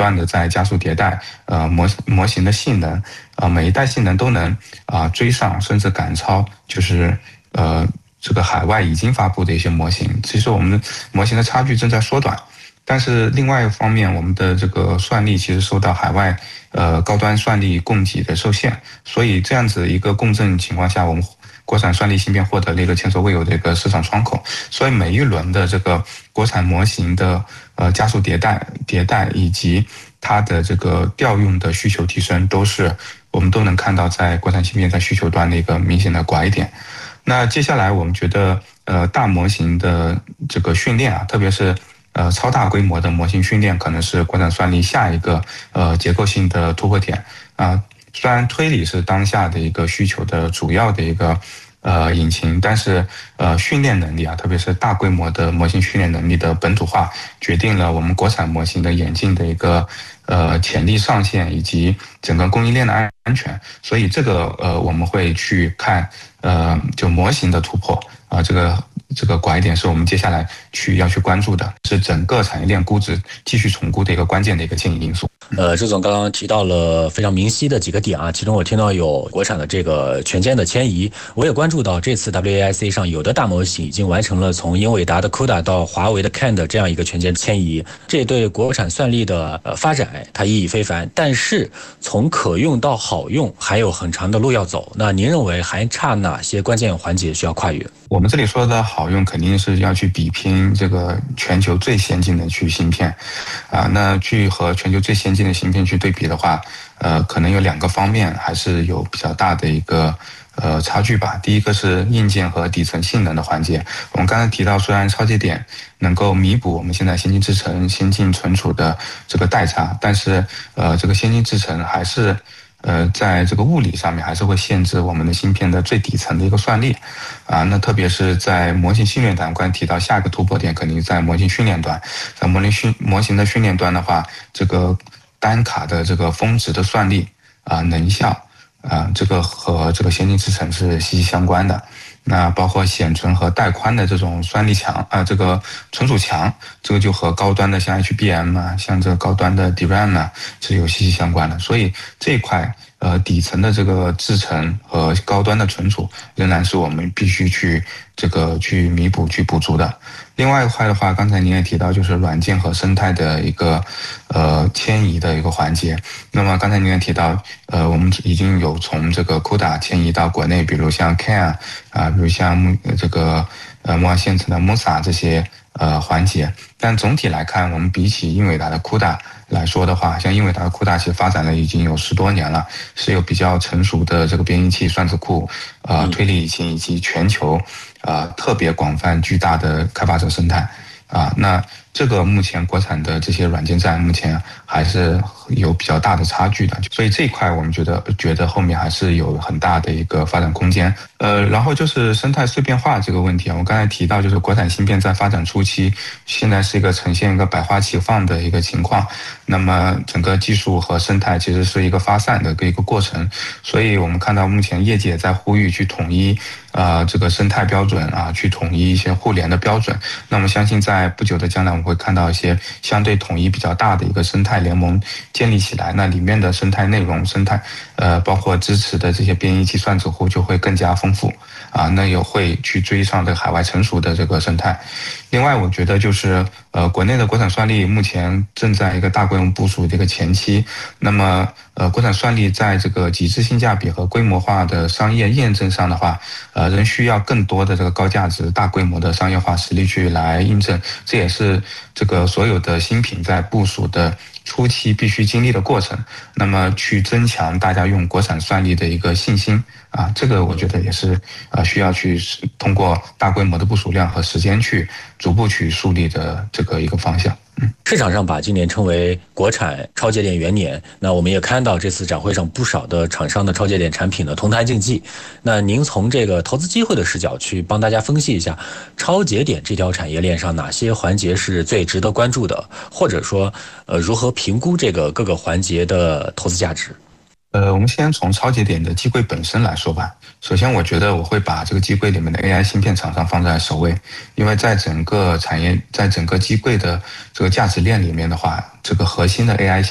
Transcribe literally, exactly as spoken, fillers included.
断的在加速迭代，呃模模型的性能，啊、呃、每一代性能都能啊、呃、追上甚至赶超，就是呃这个海外已经发布的一些模型。其实我们的模型的差距正在缩短。但是另外一方面，我们的这个算力其实受到海外呃高端算力供给的受限，所以这样子一个共振情况下，我们国产算力芯片获得了一个前所未有的一个市场窗口。所以每一轮的这个国产模型的呃加速迭代、迭代以及它的这个调用的需求提升，都是我们都能看到在国产芯片在需求端的一个明显的拐点。那接下来我们觉得呃大模型的这个训练啊，特别是呃，超大规模的模型训练可能是国产算力下一个呃结构性的突破点啊、呃。虽然推理是当下的一个需求的主要的一个呃引擎，但是呃训练能力啊，特别是大规模的模型训练能力的本土化，决定了我们国产模型的演进的一个呃潜力上限以及整个供应链的安安全。所以这个呃我们会去看呃就模型的突破啊、呃，这个。这个拐点是我们接下来去要去关注的，是整个产业链估值继续重估的一个关键的一个牵引因素。 呃，周总刚刚提到了非常明晰的几个点啊，其中我听到有国产的这个全件的迁移，我也关注到这次 W A I C 上有的大模型已经完成了从英伟达的 C U D A 到华为的 C A N 的这样一个全件迁移，这对国产算力的呃发展它意义非凡。但是从可用到好用还有很长的路要走，那您认为还差哪些关键环节需要跨越？ 我们这里说的好用，肯定是要去比拼这个全球最先进的去芯片，啊，那去和全球最先进的芯片去对比的话，呃，可能有两个方面还是有比较大的一个呃差距吧。第一个是硬件和底层性能的环节，我们刚才提到，虽然超节点能够弥补我们现在先进制程、先进存储的这个代差，但是呃，这个先进制程还是。呃，在这个物理上面还是会限制我们的芯片的最底层的一个算力，啊，那特别是在模型训练端，刚才提到下一个突破点肯定在模型训练端，在模型训模型的训练端的话，这个单卡的这个峰值的算力啊、能效啊，这个和这个先进制程是息息相关的。那包括显存和带宽的这种算力强啊，这个存储强，这个就和高端的像 H B M 啊，像这个高端的 D RAM 啊是有息息相关的。所以这一块呃底层的这个制程和高端的存储仍然是我们必须去这个去弥补去补足的。另外一块的话，刚才您也提到，就是软件和生态的一个呃迁移的一个环节。那么刚才您也提到，呃，我们已经有从这个 C U D A 迁移到国内，比如像 C A N 啊，比如像这个呃莫尔线程的 M U S A 这些呃环节。但总体来看，我们比起英伟达的 C U D A 来说的话，像英伟达的 C U D A 其实发展了已经有十多年了，是有比较成熟的这个编译器、算子库、呃推理引擎以及全球呃特别广泛巨大的开发者生态啊。那这个目前国产的这些软件站目前还是有比较大的差距的，所以这一块我们觉得觉得后面还是有很大的一个发展空间。呃，然后就是生态碎片化这个问题啊，我刚才提到就是国产芯片在发展初期，现在是一个呈现一个百花齐放的一个情况，那么整个技术和生态其实是一个发散的一个过程，所以我们看到目前业界在呼吁去统一呃这个生态标准啊，去统一一些互联的标准。那我们相信在不久的将来，我们会看到一些相对统一比较大的一个生态联盟建立起来，那里面的生态内容、生态呃包括支持的这些编译器、算子库就会更加丰富啊，那也会去追上这个海外成熟的这个生态。另外，我觉得就是呃，国内的国产算力目前正在一个大规模部署的一个前期。那么，呃，国产算力在这个极致性价比和规模化的商业验证上的话，呃，仍需要更多的这个高价值、大规模的商业化实力去来印证。这也是这个所有的新品在部署的初期必须经历的过程。那么，去增强大家用国产算力的一个信心啊，这个我觉得也是呃需要去通过大规模的部署量和时间去逐步去树立的这个一个方向。嗯， 市场上把今年称为国产超节点元年，那我们也看到这次展会上不少的厂商的超节点产品呢同台竞技。那您从这个投资机会的视角去帮大家分析一下超节点这条产业链上哪些环节是最值得关注的，或者说呃如何评估这个各个环节的投资价值？ 呃，我们先从超节点的机柜本身来说吧。首先，我觉得我会把这个机柜里面的 A I 芯片厂商放在首位，因为在整个产业，在整个机柜的这个价值链里面的话，这个核心的 A I